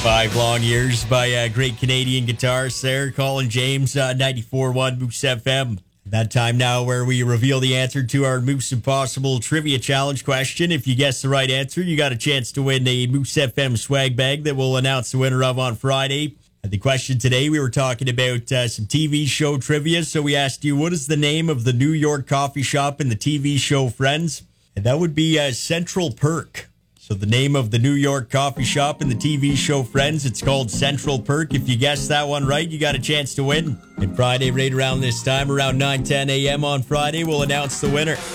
5 long years by a great Canadian guitarist there, Colin James, 94.1 Moose FM. That time now where we reveal the answer to our Moose Impossible Trivia Challenge question. If you guess the right answer, you got a chance to win a Moose FM swag bag that we'll announce the winner of on Friday. And the question today, we were talking about some TV show trivia. So we asked you, what is the name of the New York coffee shop in the TV show Friends? And that would be Central Perk. So the name of the New York coffee shop in the TV show Friends, it's called Central Perk. If you guessed that one right, you got a chance to win. And Friday, right around this time, around 9:10 a.m. on Friday, we'll announce the winner.